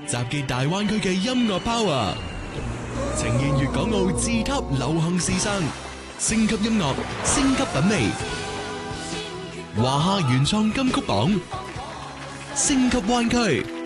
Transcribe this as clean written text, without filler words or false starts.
集結大灣區嘅音樂 power，呈現粵港澳自級流行時尚，升級音樂，升級品味，華夏原創金曲榜，升級灣區。